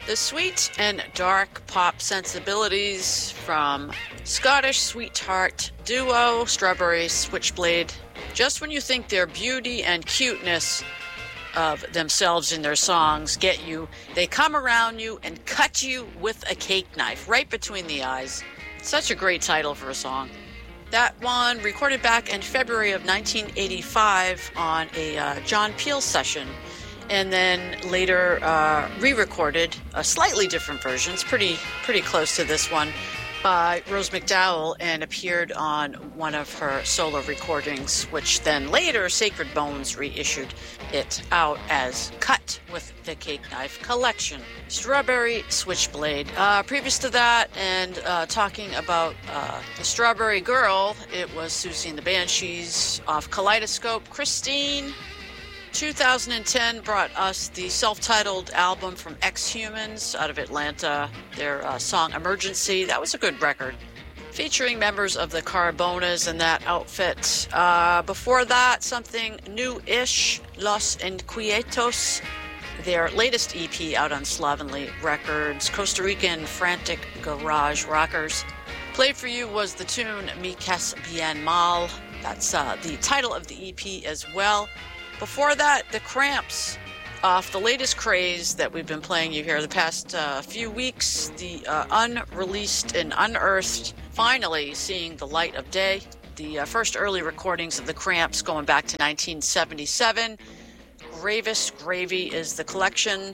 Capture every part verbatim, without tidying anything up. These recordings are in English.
The sweet and dark pop sensibilities from Scottish sweetheart duo Strawberry Switchblade. Just when you think their beauty and cuteness of themselves in their songs get you, they come around you and cut you with a cake knife right between the eyes. Such a great title for a song. That one recorded back in February of nineteen eighty-five on a uh, John Peel session, and then later uh, re-recorded a slightly different version. It's pretty pretty close to this one by Rose McDowell, and appeared on one of her solo recordings, which then later Sacred Bones reissued it out as Cut with the Cake Knife Collection. Strawberry Switchblade. Uh, previous to that, and uh, talking about uh, the Strawberry Girl, it was Susie and the Banshees off Kaleidoscope. Christine, two thousand ten, brought us the self-titled album from Ex-Humans out of Atlanta, their uh, song Emergency. That was a good record, featuring members of the Carbonas in that outfit. Uh, before that, something new-ish, Los Inquietos, their latest E P out on Slovenly Records, Costa Rican frantic garage rockers. Played for you was the tune Mi Cas Bien Mal. That's uh, the title of the E P as well. Before that, The Cramps, off the latest craze that we've been playing you here the past uh, few weeks, the uh, unreleased and unearthed, finally seeing the light of day. The uh, first early recordings of The Cramps going back to nineteen seventy-seven. Gravis Gravy is the collection,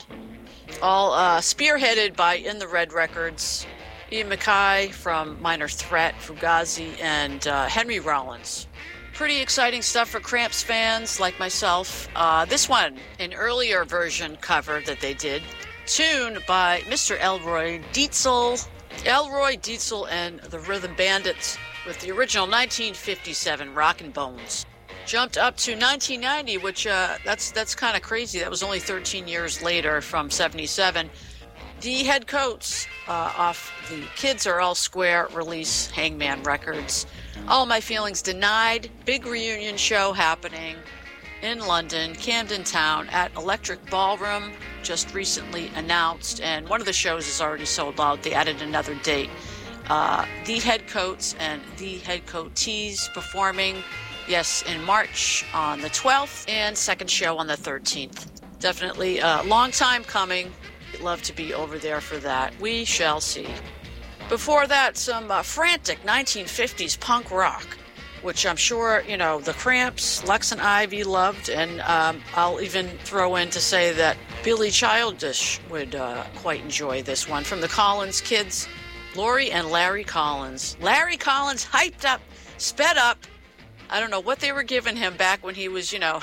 all uh, spearheaded by In the Red Records, Ian MacKaye from Minor Threat, Fugazi, and uh, Henry Rollins. Pretty exciting stuff for Cramps fans like myself. Uh, this one, an earlier version cover that they did, tune by Mister Elroy Dietzel. Elroy Dietzel and the Rhythm Bandits with the original nineteen fifty-seven Rockin' Bones. Jumped up to nineteen ninety, which uh, that's that's kind of crazy. That was only thirteen years later from seventy-seven. The Headcoats uh, off the Kids Are All Square release, Hangman Records. All My Feelings Denied, big reunion show happening in London, Camden Town at Electric Ballroom, just recently announced, and one of the shows is already sold out. They added another date. Uh, the Headcoats and the Headcoatees performing, yes, in March on the twelfth, and second show on the thirteenth. Definitely a long time coming. Love to be over there for that. We shall see. Before that, some uh, frantic nineteen fifties punk rock, which I'm sure, you know, the Cramps, Lex and Ivy loved, and um, I'll even throw in to say that Billy Childish would uh, quite enjoy this one. From the Collins Kids, Lori and Larry Collins. Larry Collins hyped up, sped up. I don't know what they were giving him back when he was, you know,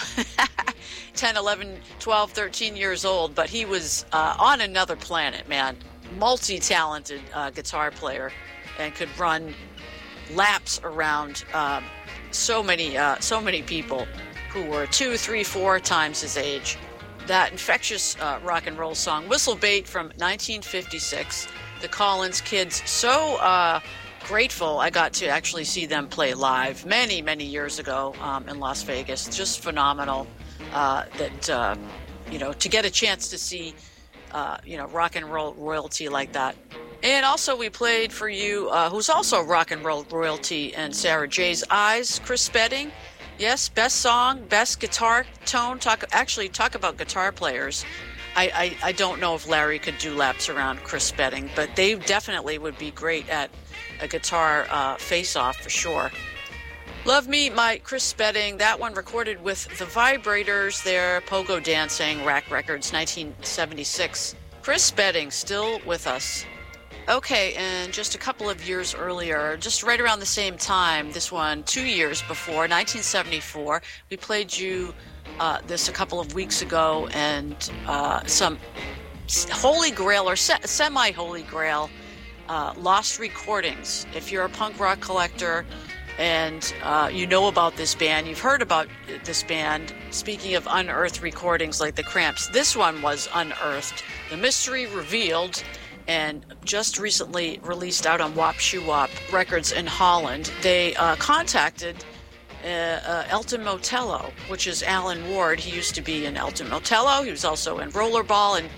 ten, eleven, twelve, thirteen years old, but he was uh, on another planet, man. Multi-talented uh, guitar player, and could run laps around um, so many uh, so many people who were two, three, four times his age. That infectious uh, rock and roll song, Whistle Bait from nineteen fifty-six. The Collins Kids, so uh, grateful I got to actually see them play live many, many years ago um, in Las Vegas. Just phenomenal uh, that, uh, you know, to get a chance to see Uh, you know, rock and roll royalty like that. And also we played for you, uh, who's also rock and roll royalty, and Sarah J's Eyes, Chris Spedding. Yes, best song, best guitar tone. Talk Actually, talk about guitar players. I, I, I don't know if Larry could do laps around Chris Spedding, but they definitely would be great at a guitar uh, face-off for sure. Love Me, My Chris Spedding, that one recorded with the Vibrators, their Pogo Dancing, Rack Records, nineteen seventy-six. Chris Spedding, still with us. Okay, and just a couple of years earlier, just right around the same time, this one, two years before, nineteen seventy-four, we played you uh, this a couple of weeks ago, and uh, some Holy Grail, or se- semi-Holy Grail, uh, lost recordings. If you're a punk rock collector, and uh, you know about this band, you've heard about this band. Speaking of unearthed recordings like the Cramps, this one was unearthed. The Mystery Revealed, and just recently released out on Wop Shoo Wop Records in Holland. They uh, contacted uh, uh, Elton Motello, which is Alan Ward. He used to be in Elton Motello. He was also in Rollerball, and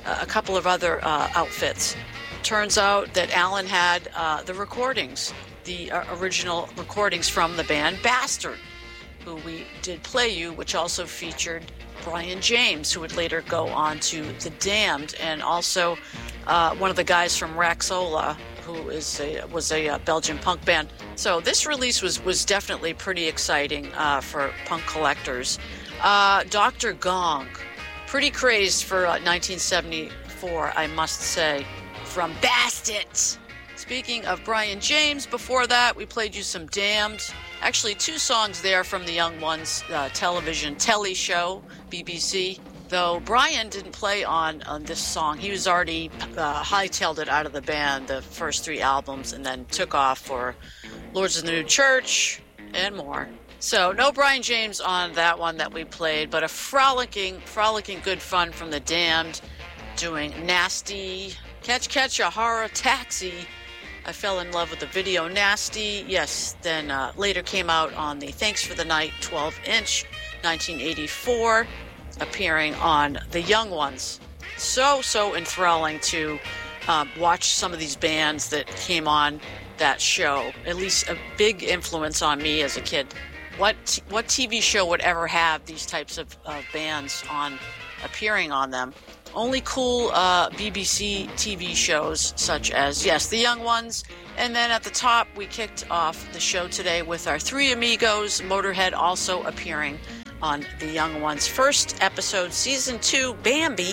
uh, a couple of other uh, outfits. Turns out that Alan had uh, the recordings, the uh, original recordings from the band Bastard, who we did play you, which also featured Brian James, who would later go on to The Damned, and also uh, one of the guys from Raxola, who is a, was a uh, Belgian punk band. So this release was, was definitely pretty exciting uh, for punk collectors. Uh, Doctor Gong, pretty crazed for uh, nineteen seventy-four, I must say, from Bastards. Speaking of Brian James, before that we played you some Damned. Actually, two songs there from the Young Ones uh, television telly show, B B C. Though Brian didn't play on, on this song. He was already uh, hightailed it out of the band, the first three albums, and then took off for Lords of the New Church and more. So no Brian James on that one that we played, but a frolicking, frolicking good fun from the Damned, doing Nasty, Catch Catch a Horror Taxi. I fell in love with the video Nasty. Yes, then uh, later came out on the Thanks for the Night twelve inch, nineteen eighty-four, appearing on The Young Ones. So, so enthralling to um, watch some of these bands that came on that show. At least a big influence on me as a kid. What t- what T V show would ever have these types of uh, bands on appearing on them? Only cool uh, B B C T V shows such as, yes, The Young Ones. And then at the top, we kicked off the show today with our Three Amigos, Motorhead also appearing on The Young Ones. First episode, season two, Bambi.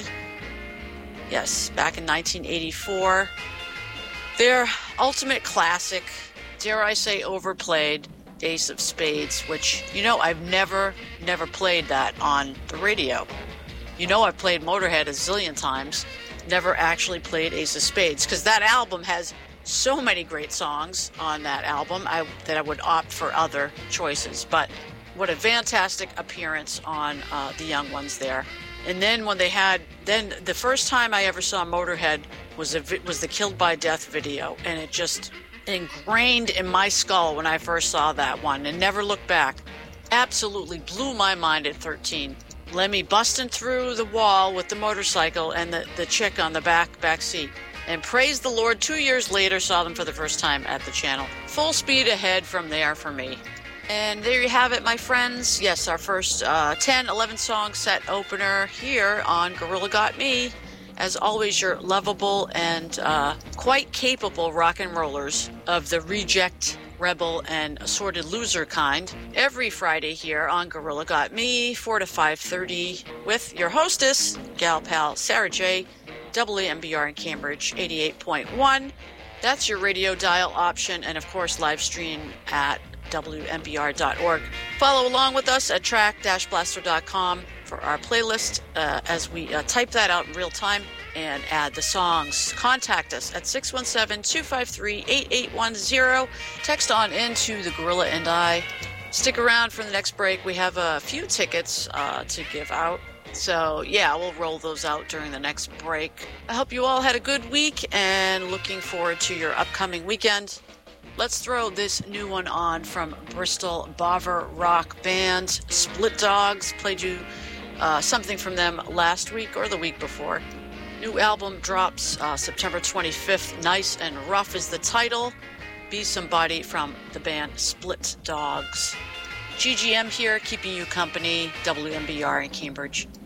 Yes, back in nineteen eighty-four. Their ultimate classic, dare I say overplayed, Ace of Spades, which, you know, I've never, never played that on the radio. You know, I've played Motorhead a zillion times, never actually played Ace of Spades, because that album has so many great songs on that album I, that I would opt for other choices. But what a fantastic appearance on uh, The Young Ones there. And then when they had, then the first time I ever saw Motorhead was a, was the Killed by Death video, and it just ingrained in my skull when I first saw that one and never looked back. Absolutely blew my mind at thirteen. Lemmy busting through the wall with the motorcycle and the, the chick on the back back seat. And praise the Lord, two years later saw them for the first time at the channel. Full speed ahead from there for me. And there you have it, my friends. Yes, our first uh, ten, eleven song set opener here on Gorilla Got Me. As always, your lovable and uh, quite capable rock and rollers of the reject, rebel, and assorted loser kind. Every Friday here on Gorilla Got Me, four to five thirty, with your hostess, gal pal Sarah J, W M B R in Cambridge, eighty-eight point one. That's your radio dial option, and of course, live stream at W M B R dot org. Follow along with us at track dash blaster dot com for our playlist uh, as we uh, type that out in real time and add the songs. Contact us at six one seven, two five three, eight eight one zero. Text on into the Gorilla and I. Stick around for the next break. We have a few tickets uh, to give out. So, yeah, we'll roll those out during the next break. I hope you all had a good week and looking forward to your upcoming weekend. Let's throw this new one on from Bristol Bovver rock band Split Dogs. Played you uh, something from them last week or the week before. New album drops uh, September twenty-fifth. Nice and Rough is the title. Be Somebody from the band Split Dogs. G G M here, keeping you company. W M B R in Cambridge.